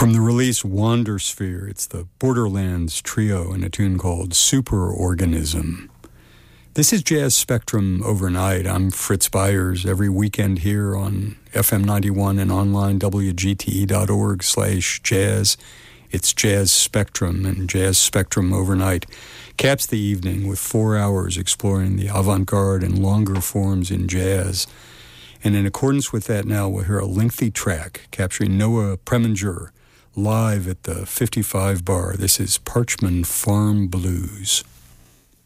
From the release Wandersphere, it's the Borderlands Trio in a tune called Superorganism. This is Jazz Spectrum Overnight. I'm Fritz Byers. Every weekend here on FM 91 and online WGTE.org/jazz. It's Jazz Spectrum, and Jazz Spectrum Overnight caps the evening with 4 hours exploring the avant-garde and longer forms in jazz. And in accordance with that now, we'll hear a lengthy track capturing Noah Preminger live at the 55 Bar. This is Parchman Farm Blues.